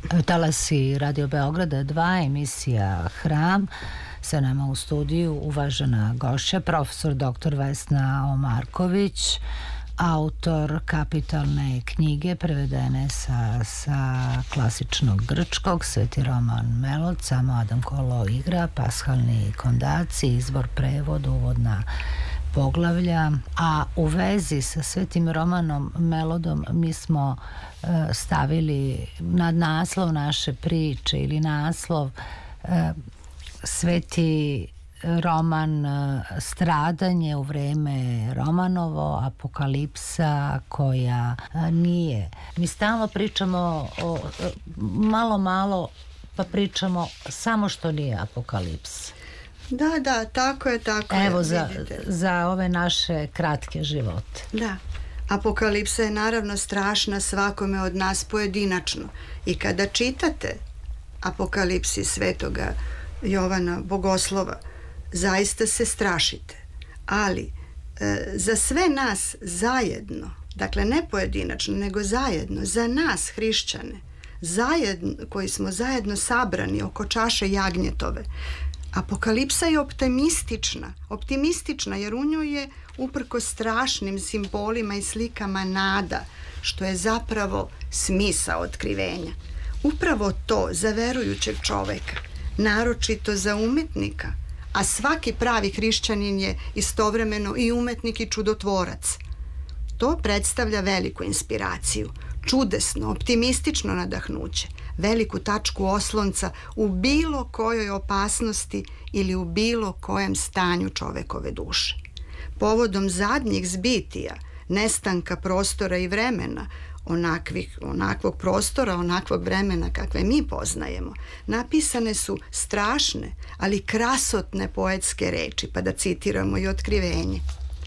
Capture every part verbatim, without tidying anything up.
Talasi Radio Beograda dva, emisija Hram. Sa nama u studiju uvažena gošća, profesor doktor Vesna Omarković, autor kapitalne knjige prevedene sa, sa klasičnog grčkog, Sveti roman Melod, Samo Adam Kolo igra, Pashalni kondaci, izbor, prevod, uvodna poglavlja. A u vezi sa Svetim romanom Melodom mi smo uh, stavili nad naslov naše priče ili naslov uh, Sveti roman uh, Stradanje u vreme Romanovo, apokalipsa koja uh, nije. Mi stalno pričamo o, uh, malo malo pa pričamo samo što nije apokalips. Da, da, tako je, tako je. Evo za, za ove naše kratke živote. Da, apokalipsa je naravno strašna svakome od nas pojedinačno. I kada čitate apokalipsi svetoga Jovana Bogoslova, zaista se strašite. Ali e, za sve nas zajedno, dakle ne pojedinačno, nego zajedno, za nas hrišćane, zajedno, koji smo zajedno sabrani oko čaše jagnjetove, apokalipsa je optimistična, optimistična jer u njoj je uprkos strašnim simbolima i slikama nada, što je zapravo smisao otkrivenja. Upravo to za verujućeg čoveka, naročito za umetnika, a svaki pravi hrišćanin je istovremeno i umetnik i čudotvorac. To predstavlja veliku inspiraciju, čudesno, optimistično nadahnuće, veliku tačku oslonca u bilo kojoj opasnosti ili u bilo kojem stanju čovekove duše. Povodom zadnjih zbitija, nestanka prostora i vremena, onakvih, onakvog prostora, onakvog vremena kakve mi poznajemo, napisane su strašne, ali krasotne poetske reči, pa da citiramo i otkrivenje.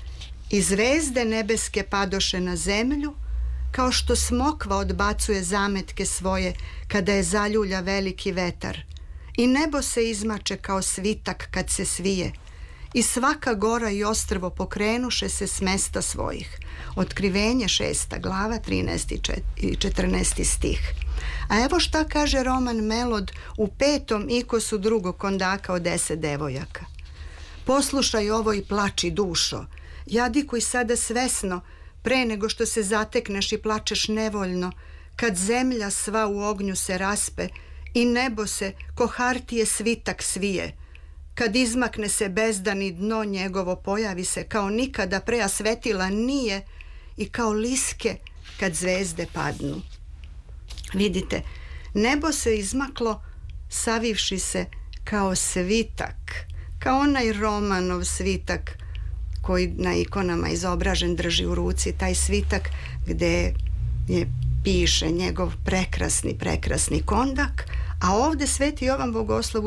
I zvezde nebeske padoše na zemlju, kao što smokva odbacuje zametke svoje kada je zaljulja veliki vetar. I nebo se izmače kao svitak kad se svije. I svaka gora i ostrvo pokrenuše se s mesta svojih. Otkrivenje šesta glava, trinaesti i četrnaesti stih. A evo šta kaže roman Melod u petom ikosu drugog kondaka od deset devojaka. Poslušaj ovo i plači, dušo. Jadikuj sada svesno, pre nego što se zatekneš i plačeš nevoljno, kad zemlja sva u ognju se raspe i nebo se ko hartije svitak svije, kad izmakne se bezdan i dno njegovo pojavi se kao nikada pre, a svetila nije, i kao liske kad zvezde padnu. Vidite, nebo se izmaklo savivši se kao svitak, kao onaj Romanov svitak koji na ikonama izobražen drži u ruci, taj svitak gde je piše njegov prekrasni, prekrasni kondak, a ovde Sveti Jovan Bogoslov